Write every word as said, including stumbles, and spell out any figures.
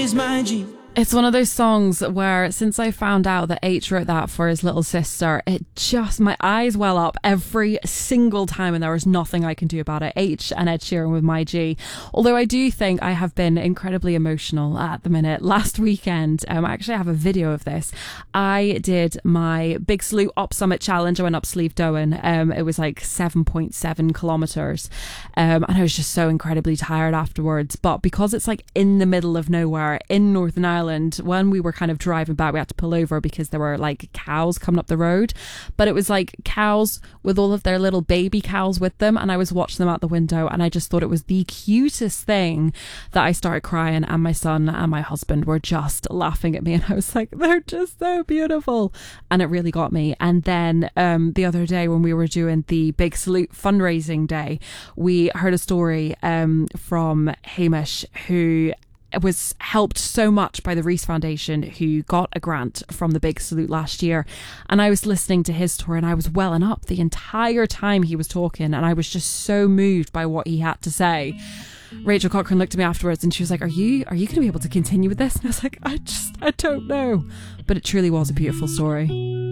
is my G. It's one of those songs where since I found out that H wrote that for his little sister, it just, my eyes well up every single time and there is nothing I can do about it. H and Ed Sheeran with My G. Although I do think I have been incredibly emotional at the minute. Last weekend, um, I actually have a video of this. I did my Big Salute Up Summit Challenge. I went up Slieve Dowen. Um, it was like seven point seven kilometres. Um, and I was just so incredibly tired afterwards. But because it's like in the middle of nowhere in Northern Ireland, when we were kind of driving back, we had to pull over because there were like cows coming up the road, but it was like cows with all of their little baby cows with them, and I was watching them out the window and I just thought it was the cutest thing that I started crying, and my son and my husband were just laughing at me, and I was like, they're just so beautiful, and it really got me. And then um the other day when we were doing the Big Salute fundraising day, we heard a story um from Hamish, who was helped so much by the Reese Foundation, who got a grant from the Big Salute last year. And I was listening to his story and I was welling up the entire time he was talking, and I was just so moved by what he had to say. Rachel Cochran looked at me afterwards and she was like, are you are you going to be able to continue with this? And I was like, I just I don't know, but it truly was a beautiful story.